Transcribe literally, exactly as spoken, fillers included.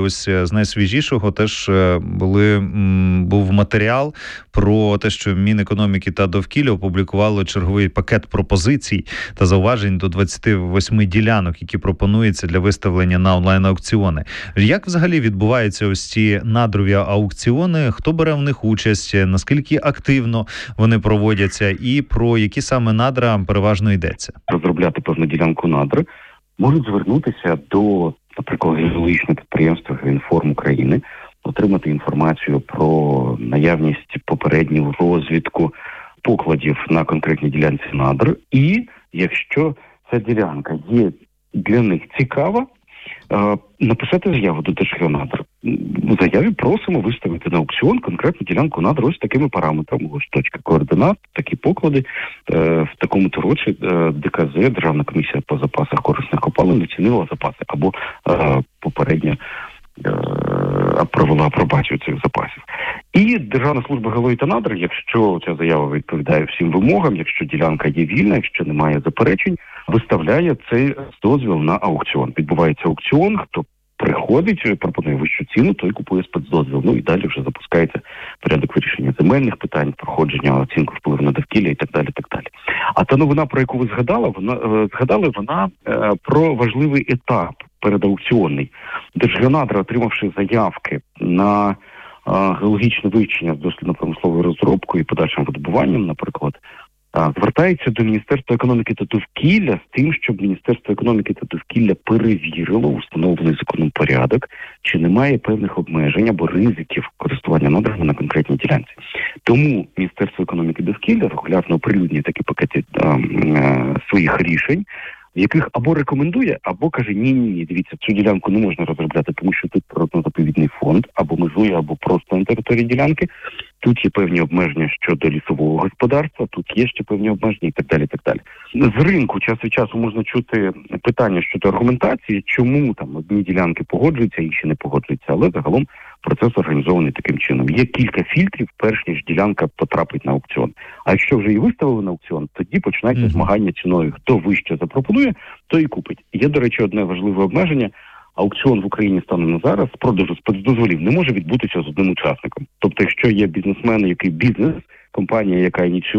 ось з найсвіжішого теж були, був матеріал про те, що Мінекономіки та довкілля опублікувало черговий пакет пропозицій та зауважень до двадцяти восьми ділянок, які пропонуються для виставлення на онлайн-аукціони. Як взагалі відбуваються ось ці надрові аукціони? Хто бере в них участь? Наскільки активно вони проводяться? І про які саме надра переважно йдеться? Розробляти певну ділянку надр можуть звернутися до, наприклад, геологічного підприємства «Геоінформ України», отримати інформацію про наявність попередню розвідку покладів на конкретній ділянці надр. І якщо ця ділянка є для них цікава, написати заяву до Держгеонадр. У заяві просимо виставити на аукціон конкретну ділянку надр ось такими параметрами. Ось точка координат, такі поклади. В такому-то році ДКЗ, Державна комісія по запасах корисних копалин, оцінила запаси або попередньо провела апробацію цих запасів. І Державна служба геології та надр, якщо ця заява відповідає всім вимогам, якщо ділянка є вільна, якщо немає заперечень, виставляє цей дозвіл на аукціон. Відбувається аукціон, хто приходить, пропонує вищу ціну, той купує спецдозвіл. Ну і далі вже запускається порядок вирішення земельних питань, проходження оцінку впливу на довкілля і так далі, так далі. А та новина, про яку ви згадали, вона згадали, вона е, про важливий етап передаукціонний. Держгеонадра, отримавши заявки на е, геологічне вивчення з дослідно-промисловою розробкою і подальшим видобуванням, наприклад, звертається до Міністерства економіки та довкілля з тим, щоб Міністерство економіки та довкілля перевірило установлений законом порядок, чи немає певних обмежень або ризиків користування надрами на конкретній ділянці. Тому Міністерство економіки та довкілля регулярно оприлюднює такі пакети а, а, своїх рішень, в яких або рекомендує, або каже, ні-ні-ні, дивіться, цю ділянку не можна розробляти, тому що тут природно-заповідний фонд, або межує, або просто на території ділянки. Тут є певні обмеження щодо лісового господарства, тут є ще певні обмеження і так далі, і так далі. З ринку час від часу можна чути питання щодо аргументації, чому там одні ділянки погоджуються, інші не погоджуються, але загалом процес організований таким чином. Є кілька фільтрів, перш ніж ділянка потрапить на аукціон. А якщо вже її виставили на аукціон, тоді починається mm-hmm. змагання ціною. Хто вище запропонує, то і купить. Є, до речі, одне важливе обмеження. Аукціон в Україні станом на зараз з продажу спецдозволів не може відбутися з одним учасником. Тобто, якщо є бізнесмен, який бізнес, компанія, яка ініціює